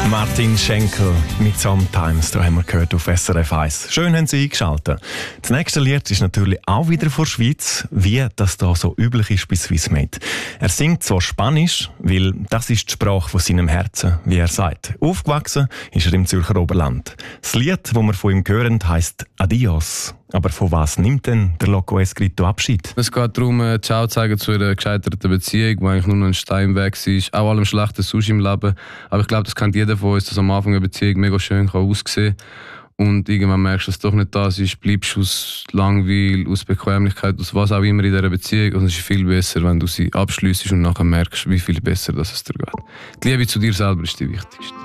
Martin Schenkel mit «Sometimes», da haben wir gehört auf SRF 1. Schön haben Sie eingeschaltet. Das nächste Lied ist natürlich auch wieder von der Schweiz, wie das da so üblich ist bei Swissmade. Er singt zwar Spanisch, weil das ist die Sprache von seinem Herzen, wie er sagt. Aufgewachsen ist er im Zürcher Oberland. Das Lied, das wir von ihm hören, heisst «Adios». Aber von was nimmt denn der Loco Escrito Abschied? Es geht darum, Ciao zu sagen zu einer gescheiterten Beziehung, die eigentlich nur noch ein Stein weg war. Auch allem Schlechten sonst im Leben. Aber ich glaube, das kennt jeder von uns, dass am Anfang eine Beziehung mega schön aussehen kann. Und irgendwann merkst du, dass es doch nicht das ist, bleibst aus Langweil, aus Bequemlichkeit, aus was auch immer in dieser Beziehung. Und es ist viel besser, wenn du sie abschliessest und nachher merkst, wie viel besser dass es dir geht. Die Liebe zu dir selber ist die wichtigste.